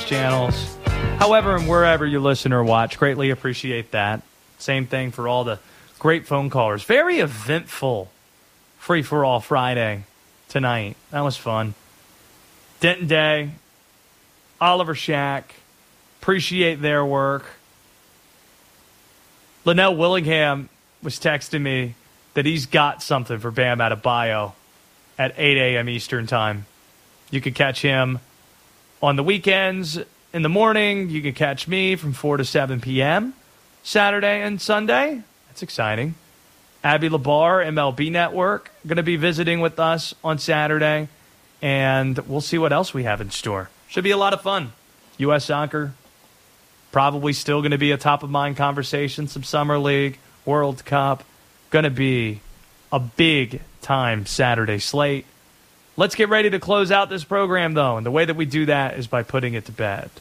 channels. However and wherever you listen or watch, greatly appreciate that. Same thing for all the great phone callers. Very eventful free-for-all Friday tonight. That was fun. Denton Day, Oliver Shack, appreciate their work. Linnell Willingham was texting me that he's got something for Bam Adebayo at 8 a.m. Eastern Time. You can catch him on the weekends in the morning. You can catch me from 4 to 7 p.m. Saturday and Sunday. That's exciting. Abby Labar, MLB Network, going to be visiting with us on Saturday. And we'll see what else we have in store. Should be a lot of fun. U.S. Soccer, probably still going to be a top-of-mind conversation. Some Summer League, World Cup. Going to be a big-time Saturday slate. Let's get ready to close out this program, though. And the way that we do that is by putting it to bed.